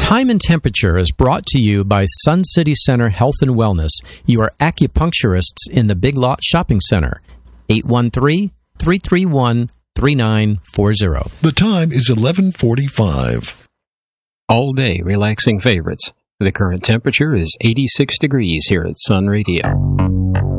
Time and Temperature is brought to you by Sun City Center Health and Wellness, your acupuncturists in the Big Lot Shopping Center. 813-331-3940. The time is 11:45. All day relaxing favorites. The current temperature is 86 degrees here at Sun Radio.